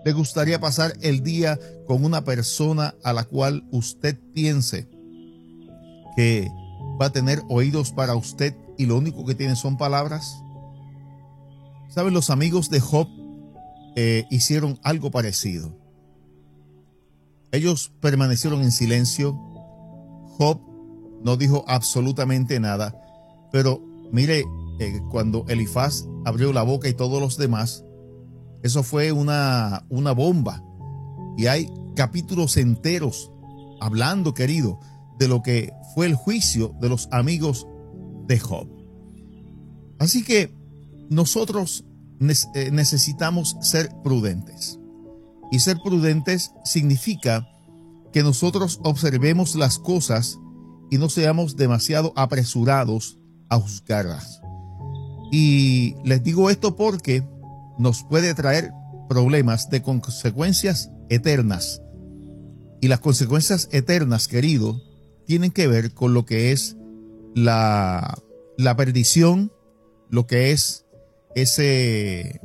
¿Le gustaría pasar el día con una persona a la cual usted piense que va a tener oídos para usted y lo único que tiene son palabras? ¿Saben? Los amigos de Job hicieron algo parecido. Ellos permanecieron en silencio. Job no dijo absolutamente nada, pero mire, cuando Elifaz abrió la boca y todos los demás, eso fue una bomba. Y hay capítulos enteros hablando, querido, de lo que fue el juicio de los amigos de Job. Así que nosotros necesitamos ser prudentes. Y ser prudentes significa que nosotros observemos las cosas y no seamos demasiado apresurados a juzgarlas. Y les digo esto porque nos puede traer problemas de consecuencias eternas. Y las consecuencias eternas, querido, tienen que ver con lo que es la perdición, lo que es ese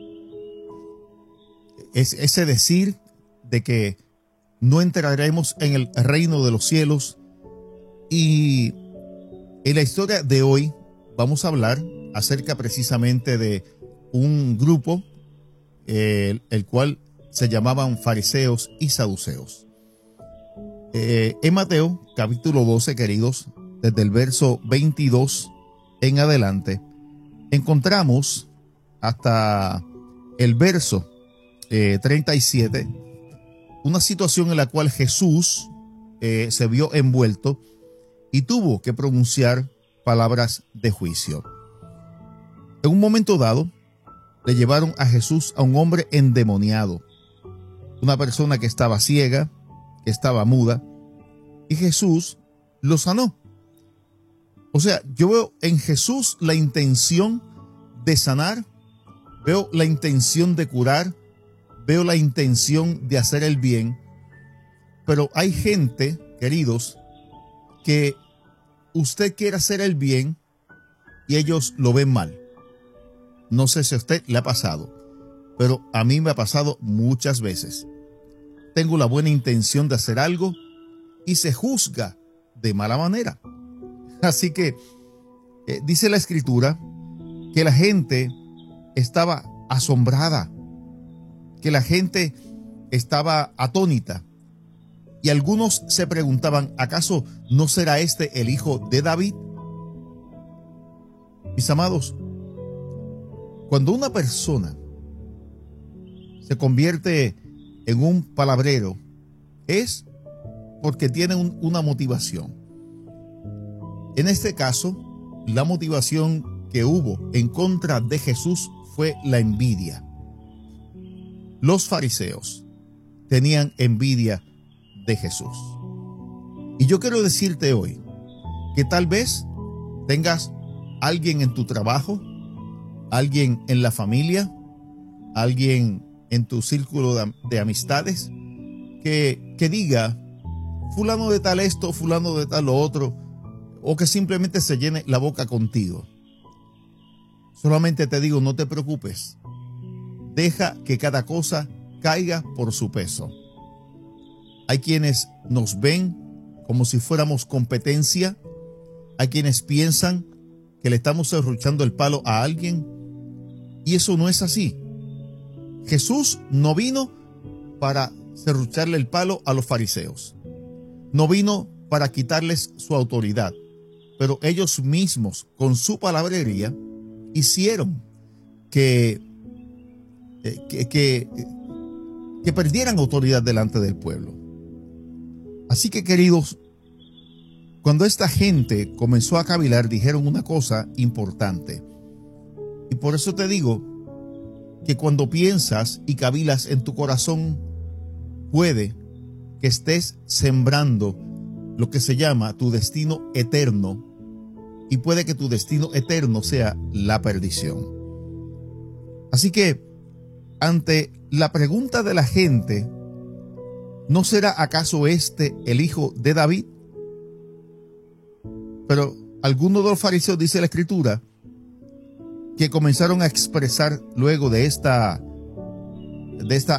decir de que no entraremos en el reino de los cielos. Y en la historia de hoy vamos a hablar acerca precisamente de un grupo, el cual se llamaban fariseos y saduceos. En Mateo capítulo 12, queridos, desde el verso 22 en adelante, encontramos hasta el verso 37 una situación en la cual Jesús se vio envuelto y tuvo que pronunciar palabras de juicio. En un momento dado, le llevaron a Jesús a un hombre endemoniado, una persona que estaba ciega, que estaba muda, y Jesús lo sanó. O sea, yo veo en Jesús la intención de sanar, veo la intención de curar, veo la intención de hacer el bien, pero hay gente, queridos, que usted quiere hacer el bien y ellos lo ven mal. No sé si a usted le ha pasado, pero a mí me ha pasado muchas veces. Tengo la buena intención de hacer algo y se juzga de mala manera. Así que dice la Escritura que la gente estaba asombrada, que la gente estaba atónita. Y algunos se preguntaban, ¿acaso no será este el hijo de David? Mis amados, cuando una persona se convierte en un palabrero, es porque tiene una motivación. En este caso, la motivación que hubo en contra de Jesús fue la envidia. Los fariseos tenían envidia de Jesús. Y yo quiero decirte hoy que tal vez tengas alguien en tu trabajo, alguien en la familia, alguien en tu círculo de amistades que diga fulano de tal esto, fulano de tal lo otro, o que simplemente se llene la boca contigo. Solamente te digo, no te preocupes. Deja que cada cosa caiga por su peso. Hay quienes nos ven como si fuéramos competencia. Hay quienes piensan que le estamos serruchando el palo a alguien. Y eso no es así. Jesús no vino para serrucharle el palo a los fariseos. No vino para quitarles su autoridad. Pero ellos mismos, con su palabrería, hicieron que perdieran autoridad delante del pueblo. Así que, queridos, cuando esta gente comenzó a cavilar, dijeron una cosa importante. Y por eso te digo que cuando piensas y cavilas en tu corazón, puede que estés sembrando lo que se llama tu destino eterno, y puede que tu destino eterno sea la perdición. Así que, ante la pregunta de la gente, ¿no será acaso este el hijo de David? Pero algunos de los fariseos, dice la Escritura, que comenzaron a expresar luego de esta